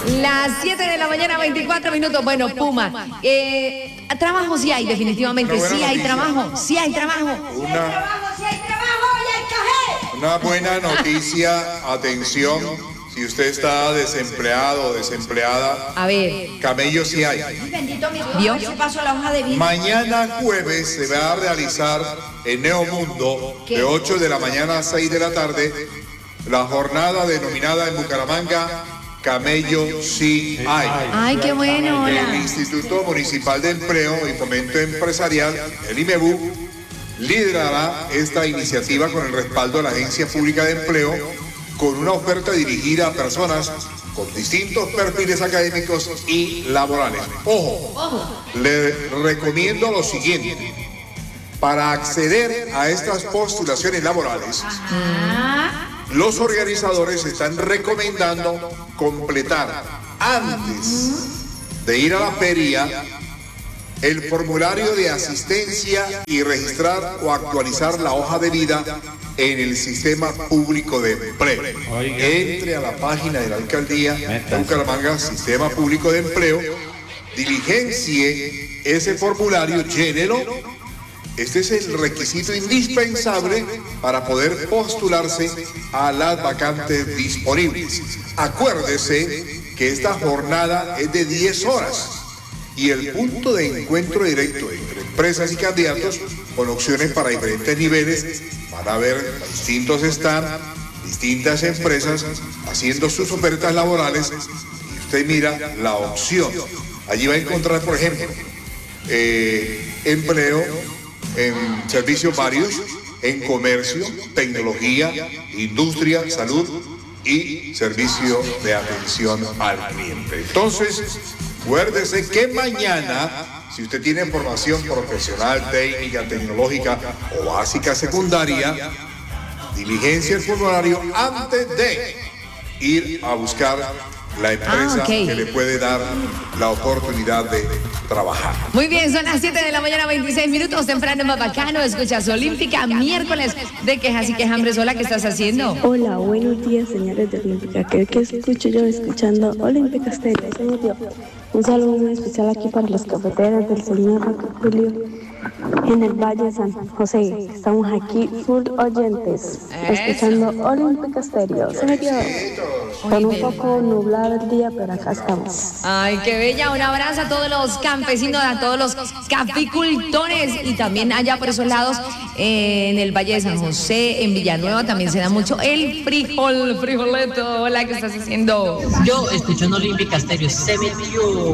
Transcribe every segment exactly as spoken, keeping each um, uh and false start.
Las siete de la mañana, veinticuatro minutos. Bueno, Puma, eh, trabajo sí hay, definitivamente. Sí hay trabajo, sí hay trabajo. Una, Sí hay trabajo, sí hay trabajo y hay café. una buena noticia, atención, si usted está desempleado o desempleada, A ver, camellos sí hay. Ay, bendito mi Dios, ¿Vio? ¿qué pasó la hoja de vida? Mañana jueves se va a realizar en Neomundo de ocho de la mañana a seis de la tarde la jornada denominada en Bucaramanga Camello sí hay. ay, qué bueno. El Hola. Instituto Municipal de Empleo y Fomento Empresarial, el IMEBU, liderará esta iniciativa con el respaldo de la Agencia Pública de Empleo, con una oferta dirigida a personas con distintos perfiles académicos y laborales. Ojo, le recomiendo lo siguiente. Para acceder a estas postulaciones laborales, los organizadores están recomendando completar antes de ir a la feria el formulario de asistencia y registrar o actualizar la hoja de vida en el sistema público de empleo. Entre a la página de la alcaldía de Bucaramanga, Sistema Público de Empleo, diligencie ese formulario, llénelo. Este es el requisito indispensable para poder postularse a las vacantes disponibles. Acuérdese que esta jornada es de diez horas y el punto de encuentro directo entre empresas y candidatos con opciones para diferentes niveles. Van a haber distintos stands, distintas empresas haciendo sus ofertas laborales y usted mira la opción. Allí va a encontrar, por ejemplo, eh, empleo en servicios varios, en comercio, tecnología, industria, salud y servicio de atención al cliente. Entonces, acuérdese que mañana, si usted tiene formación profesional, técnica, tecnológica o básica secundaria, diligencia el formulario antes de ir a buscar la empresa Ah, okay. que le puede dar la oportunidad de trabajar. Muy bien, son las siete de la mañana, veintiséis minutos, temprano en Bacano, escuchas Olímpica, miércoles de quejas y quejambres. Hola, ¿qué estás haciendo? Hola, buenos días, señores de Olímpica. ¿Qué, qué escucho yo escuchando Olímpica Estéreo? Señor Dios, un saludo muy especial aquí para los cafeteros del señor Roque Julio en el Valle de San José. Estamos aquí full oyentes, escuchando Olímpica Estéreo. Señor Dios, con un poco nublado el día, pero acá estamos. Ay, qué bella. Un abrazo a todos los campesinos, a todos los caficultores y también allá por esos lados, eh, en el Valle de San José, en Villanueva también se da mucho el frijol, frijoleto. Hola, ¿qué estás haciendo? Yo escuchando Olímpica Estéreo, se metió.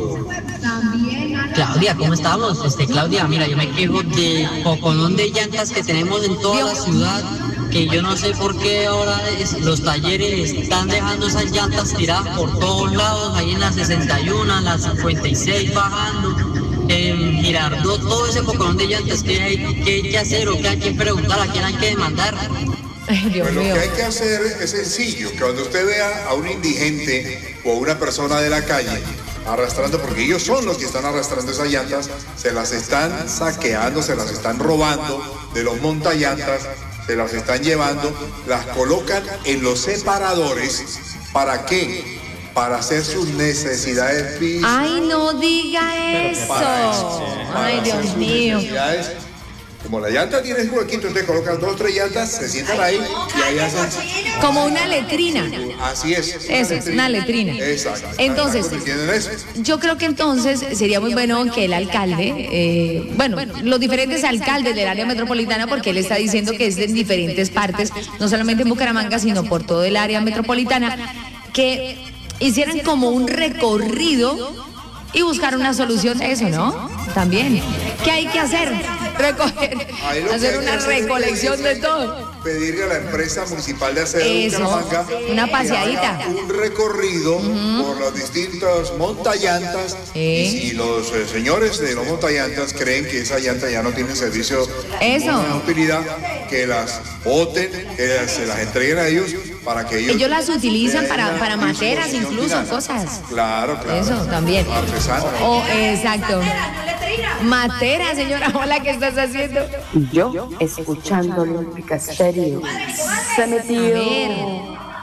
Claudia, ¿cómo estamos? Este, Claudia, mira, yo me quejo de poconón de llantas que tenemos en toda la ciudad, que yo no sé por qué ahora es- los talleres están dejando esas llantas tiradas por todos lados, ahí en la sesenta y uno, en la cincuenta y seis bajando, en Girardot, todo ese poconón de llantas, ¿qué hay, qué hay que hacer o qué hay que preguntar, a quién hay que demandar? Ay, Dios Pues lo mío. que hay que hacer es sencillo, que cuando usted vea a un indigente o a una persona de la calle arrastrando, porque ellos son los que están arrastrando esas llantas, se las están saqueando, se las están robando de los montallantas, se las están llevando, las colocan en los separadores. ¿Para qué? Para hacer sus necesidades físicas. Ay, no diga eso. Para eso, para Ay, hacer Dios sus mío. necesidades. Como la llanta tiene su huequito, entonces colocan dos o tres llantas, se sientan ahí y ahí hacen. Como una letrina. Así es. Eso es una letrina. Exacto. Entonces, ¿Entienden eso? yo creo que entonces sería muy bueno que el alcalde, eh, bueno, los diferentes alcaldes del área metropolitana, porque él está diciendo que es en diferentes partes, no solamente en Bucaramanga, sino por todo el área metropolitana, que hicieran como un recorrido y buscar una solución a eso, ¿no? También. ¿Qué hay que hacer? Recoger, Ahí lo que hacer hay que una hacer es recolección de todo. Pedirle a la empresa municipal de aseo de Eso, Bucaramanga una que paseadita. haga un recorrido por los distintos montallantas. Sí. Y si los eh, señores de los montallantas creen que esa llanta ya no tiene servicio, Eso. ninguna utilidad, que las boten, que las- se las entreguen a ellos para que ellos. Ellos las utilizan para, tengan para materas, disposición incluso, final. cosas. Claro, claro. Eso también. Artesano. Oh, exacto. Matera, señora, hola, ¿qué estás haciendo? Yo escuchando Olímpica Estéreo. Se A metió. ver.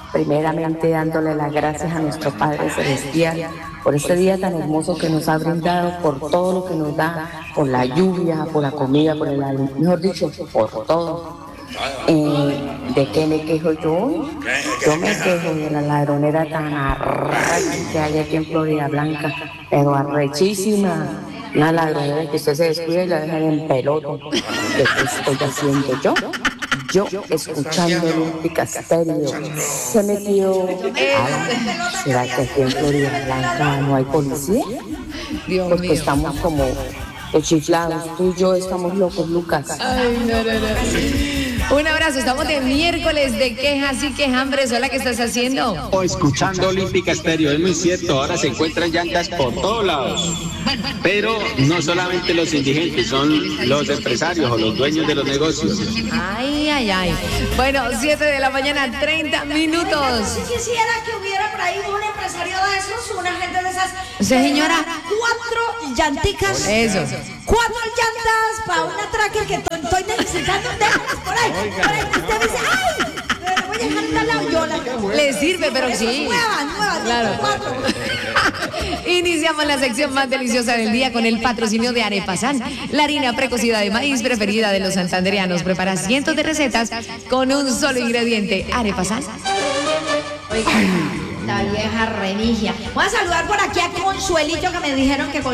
primeramente dándole las gracias a nuestro Padre Celestial por este día tan hermoso que nos ha brindado, por todo lo que nos da, por la lluvia, por la comida, por el alimento, mejor dicho, por todo. Eh, ¿De qué me quejo yo? Yo me quejo de la ladronera tan arrecha que hay aquí en Florida Blanca, pero arrechísima. Una ladronera que usted se descuida y la dejan en peloto. ¿Qué estoy haciendo yo? Yo escuchando Olímpica Estéreo. Se metió. Ah, ¿será que aquí en Florida Blanca no hay policía? Dios Porque mío. estamos como chiflados. Tú y yo estamos locos, Lucas. Ay, no, no, no. Un abrazo, estamos de miércoles de quejas y quejambres. Hola, ¿qué estás haciendo? O escuchando Olímpica Estéreo, es muy cierto, ahora se encuentran llantas por todos lados. Pero no solamente los indigentes, son los empresarios o los dueños de los negocios. Ay, ay, ay. Bueno, siete de la mañana, treinta minutos. Si quisiera que hubiera por ahí un empresario de esos, una gente de esas. Sí, señora. Cuatro llanticas. Eso. Cuatro llantas para una tracker que to- estoy necesitando. Déjalas por ahí. Por ahí. Usted dice, ¡ay! Me voy a dejar en tal lado. Yo la. Le sirve, pero sí. Nuevas, nuevas. Claro. Cuatro. Iniciamos la sección más deliciosa del día con el patrocinio de Arepasan, la harina precocida de maíz preferida de los santandereanos. Prepara cientos de recetas con un solo ingrediente. Arepasan. Oiga, la vieja renigia. Voy a saludar por aquí a Consuelito, que me dijeron que